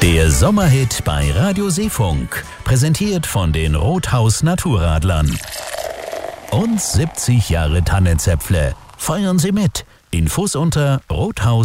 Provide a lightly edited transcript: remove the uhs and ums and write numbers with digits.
Der Sommerhit bei Radio Seefunk, präsentiert von den Rothaus Naturradlern. Und 70 Jahre Tannenzäpfle. Feiern Sie mit. Infos unter rothaus